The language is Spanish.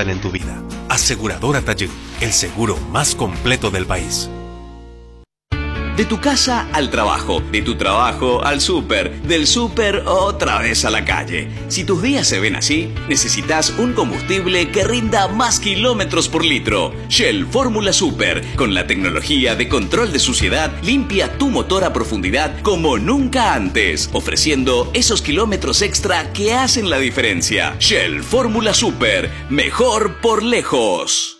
pasan en tu vida. Aseguradora Taller, el seguro más completo del país. De tu casa al trabajo, de tu trabajo al súper, del súper otra vez a la calle. Si tus días se ven así, necesitas un combustible que rinda más kilómetros por litro. Shell Fórmula Super, con la tecnología de control de suciedad, limpia tu motor a profundidad como nunca antes, ofreciendo esos kilómetros extra que hacen la diferencia. Shell Fórmula Super, mejor por lejos.